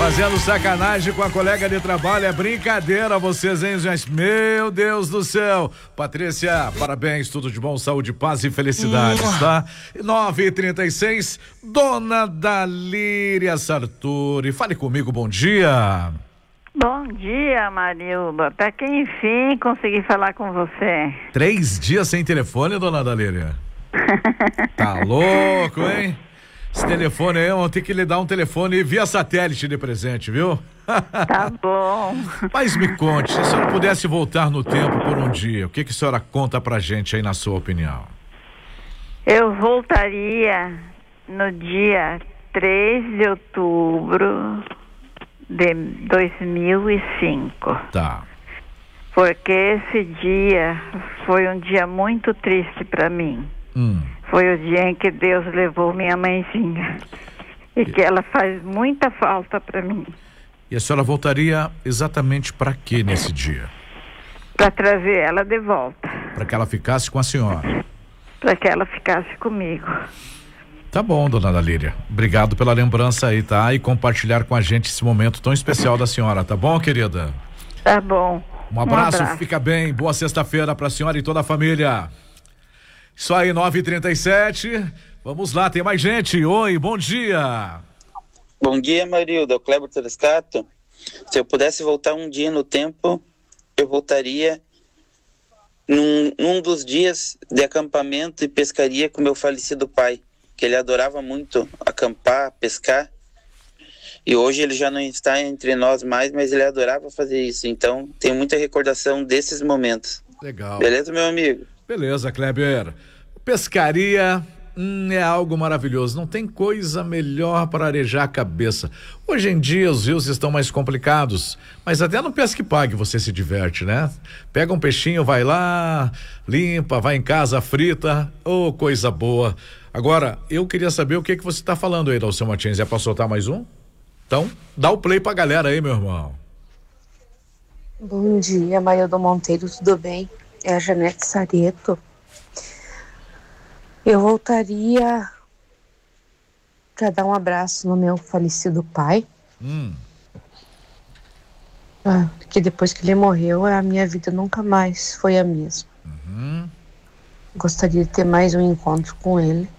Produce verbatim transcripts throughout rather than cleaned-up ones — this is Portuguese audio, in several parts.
fazendo sacanagem com a colega de trabalho, é brincadeira vocês, hein, gente? Meu Deus do céu. Patrícia, parabéns, tudo de bom, saúde, paz e felicidades, hum. tá? nove e trinta e seis, Dona Dalíria Sartori, fale comigo, bom dia. Bom dia, Marilda, até que enfim consegui falar com você. Três dias sem telefone, Dona Dalíria? Tá louco, hein? Esse telefone aí, vamos ter que lhe dar um telefone via satélite de presente, viu? Tá bom. Mas me conte, se a senhora pudesse voltar no tempo por um dia, o que que a senhora conta pra gente aí na sua opinião? Eu voltaria no dia três de outubro de dois mil e cinco. Tá. Porque esse dia foi um dia muito triste pra mim. Hum. Foi o dia em que Deus levou minha mãezinha. E que ela faz muita falta pra mim. E a senhora voltaria exatamente para quê nesse dia? Para trazer ela de volta. Para que ela ficasse com a senhora? Para que ela ficasse comigo. Tá bom, Dona Dalíria. Obrigado pela lembrança aí, tá? E compartilhar com a gente esse momento tão especial da senhora, tá bom, querida? Tá bom. Um abraço, um abraço. Fica bem. Boa sexta-feira pra senhora e toda a família. Isso aí, nove e trinta e sete. Vamos lá, tem mais gente. Oi, bom dia. Bom dia, Marilda. O Kleber Telescato. Se eu pudesse voltar um dia no tempo, eu voltaria num, num dos dias de acampamento e pescaria com meu falecido pai, que ele adorava muito acampar, pescar. E hoje ele já não está entre nós mais, mas ele adorava fazer isso. Então, tenho muita recordação desses momentos. Legal. Beleza, meu amigo? Beleza, Kleber. Pescaria hum, é algo maravilhoso. Não tem coisa melhor para arejar a cabeça. Hoje em dia os rios estão mais complicados, mas até no Pesque Pague você se diverte, né? Pega um peixinho, vai lá, limpa, vai em casa, frita. Oh, coisa boa. Agora, eu queria saber o que que você está falando aí, Dalceu Martins. É para soltar mais um? Então, dá o play pra galera aí, meu irmão. Bom dia, Marilda Monteiro, tudo bem? É a Janete Sareto. Eu voltaria para dar um abraço no meu falecido pai. Hum. Ah, porque depois que ele morreu, a minha vida nunca mais foi a mesma. Uhum. Gostaria de ter mais um encontro com ele.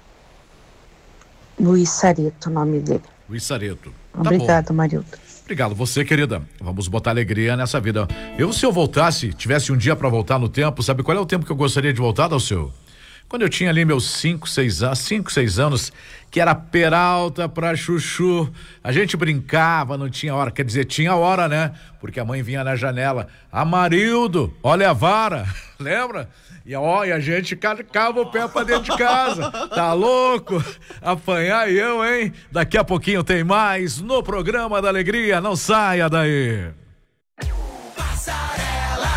Luiz Sareto, o nome dele. Luiz Sareto. Obrigado, tá Marilda. Obrigado, você, querida. Vamos botar alegria nessa vida. Eu, se eu voltasse, tivesse um dia para voltar no tempo, sabe qual é o tempo que eu gostaria de voltar, Dalceu? Quando eu tinha ali meus cinco, seis anos, cinco, seis anos, que era Peralta pra Chuchu. A gente brincava, não tinha hora. Quer dizer, tinha hora, né? Porque a mãe vinha na janela. Amarildo, olha a vara. Lembra? E ó, e a gente cava o pé pra dentro de casa. Tá louco? Apanhar eu, hein? Daqui a pouquinho tem mais no programa da Alegria. Não saia daí. Passarela,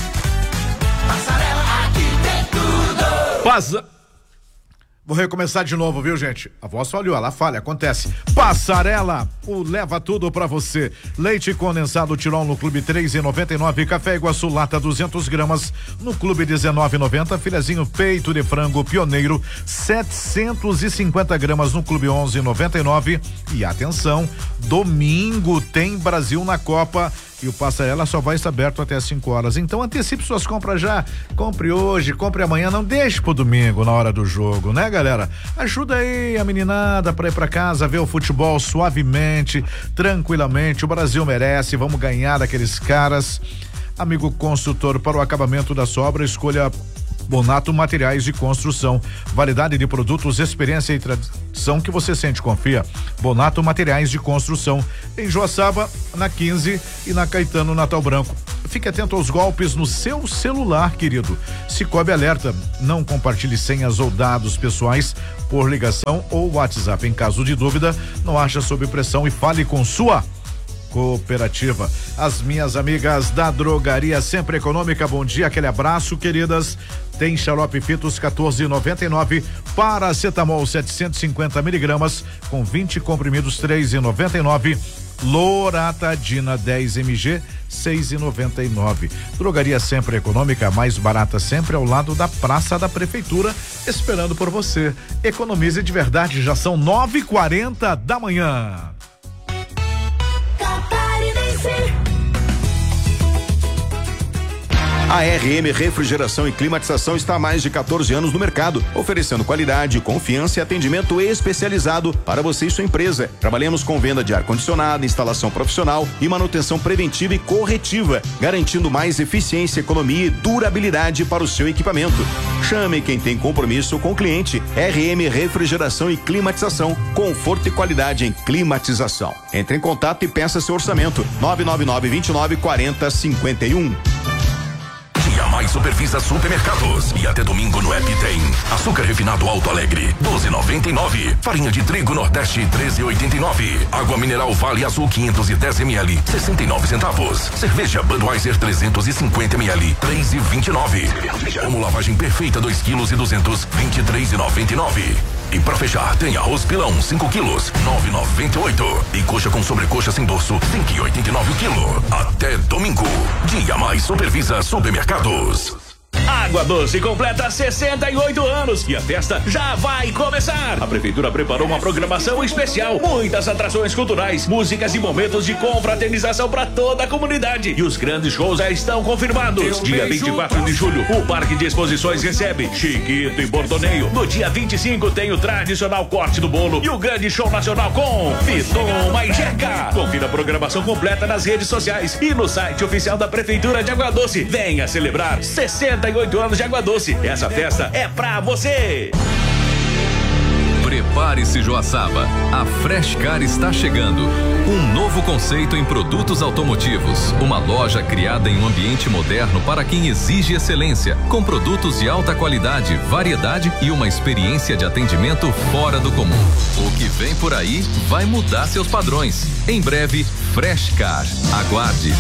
Passarela, aqui tem tudo. Passa... Vou recomeçar de novo, viu, gente? A voz falhou, ela falha, acontece. Passarela, o leva tudo pra você. Leite condensado Tirol no Clube três e noventa e nove, Café Iguaçu lata duzentos gramas no Clube dezenove e noventa, filezinho peito de frango Pioneiro setecentos e cinquenta gramas no Clube onze e noventa e nove. E atenção, domingo tem Brasil na Copa. E o Passarela só vai estar aberto até às cinco horas. Então antecipe suas compras já. Compre hoje, compre amanhã, não deixe pro domingo na hora do jogo, né, galera? Ajuda aí a meninada pra ir pra casa ver o futebol suavemente, tranquilamente. O Brasil merece, vamos ganhar daqueles caras. Amigo construtor, para o acabamento da sua obra, escolha Bonato Materiais de Construção. Validade de produtos, experiência e tradição que você sente, confia. Bonato Materiais de Construção. Em Joaçaba, na quinze e na Caetano Natal Branco. Fique atento aos golpes no seu celular, querido. Cicobi alerta, não compartilhe senhas ou dados pessoais por ligação ou WhatsApp. Em caso de dúvida, não haja sob pressão e fale com sua cooperativa. As minhas amigas da Drogaria Sempre Econômica, bom dia, aquele abraço, queridas. Tem xarope Fitos quatorze e noventa e nove, paracetamol setecentos e cinquenta miligramas com vinte comprimidos três e noventa e nove, Loratadina dez mililitros seis e noventa e nove. Drogaria Sempre Econômica, mais barata sempre, ao lado da Praça da Prefeitura, esperando por você. Economize de verdade, já são nove e quarenta da manhã. A R M Refrigeração e Climatização está há mais de quatorze anos no mercado, oferecendo qualidade, confiança e atendimento especializado para você e sua empresa. Trabalhamos com venda de ar-condicionado, instalação profissional e manutenção preventiva e corretiva, garantindo mais eficiência, economia e durabilidade para o seu equipamento. Chame quem tem compromisso com o cliente. R M Refrigeração e Climatização, conforto e qualidade em climatização. Entre em contato e peça seu orçamento. nove nove nove, dois nove, quatro zero cinco um. Dia Mais Supervisa Supermercados. E até domingo no app tem açúcar refinado Alto Alegre, doze reais e noventa e nove centavos. Farinha de trigo Nordeste, treze reais e oitenta e nove centavos. Água mineral Vale Azul quinhentos e dez mililitros, sessenta e nove centavos. Cerveja Budweiser trezentos e cinquenta mililitros, três reais e vinte e nove centavos. Como lavagem perfeita dois quilos e duzentos, vinte e três reais e noventa e nove centavos. E pra fechar, tem arroz pilão cinco quilos, nove reais e noventa e oito centavos. E coxa com sobrecoxa sem dorso, cinco reais e oitenta e nove centavos o quilo. Até domingo. Dia Mais Supervisa Supermercados. Água Doce completa sessenta e oito anos e a festa já vai começar. A prefeitura preparou uma programação especial, muitas atrações culturais, músicas e momentos de confraternização para toda a comunidade. E os grandes shows já estão confirmados. Dia vinte e quatro de julho, o Parque de Exposições recebe Chiquito e Bordoneio. No dia vinte e cinco tem o tradicional corte do bolo e o grande show nacional com Piton Maijeca. Confira a programação completa nas redes sociais e no site oficial da Prefeitura de Água Doce. Venha celebrar sessenta e oito anos de Água Doce. Essa festa é pra você. Prepare-se, Joaçaba. A Freshcar está chegando. Um novo conceito em produtos automotivos. Uma loja criada em um ambiente moderno para quem exige excelência, com produtos de alta qualidade, variedade e uma experiência de atendimento fora do comum. O que vem por aí vai mudar seus padrões. Em breve, Freshcar. Aguarde.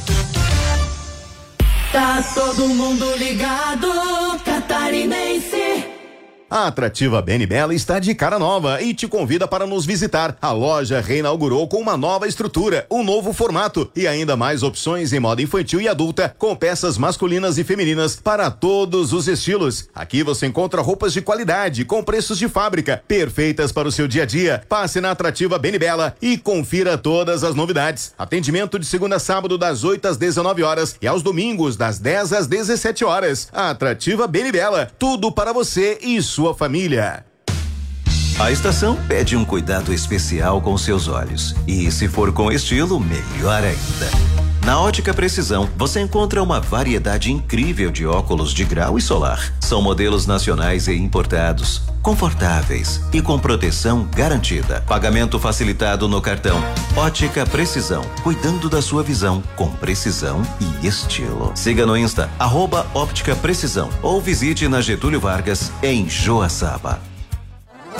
Tá todo mundo ligado, catarinense. A Atrativa Bem e Bela está de cara nova e te convida para nos visitar. A loja reinaugurou com uma nova estrutura, um novo formato e ainda mais opções em moda infantil e adulta, com peças masculinas e femininas para todos os estilos. Aqui você encontra roupas de qualidade, com preços de fábrica, perfeitas para o seu dia a dia. Passe na Atrativa Bem e Bela e confira todas as novidades. Atendimento de segunda a sábado das oito às dezenove horas e aos domingos das dez às dezessete horas. A Atrativa Bem e Bela, tudo para você e sua sua família. A estação pede um cuidado especial com seus olhos. E se for com estilo, melhor ainda. Na Ótica Precisão, você encontra uma variedade incrível de óculos de grau e solar. São modelos nacionais e importados, confortáveis e com proteção garantida. Pagamento facilitado no cartão. Ótica Precisão, cuidando da sua visão com precisão e estilo. Siga no Insta, arroba Óptica Precisão, ou visite na Getúlio Vargas, em Joaçaba.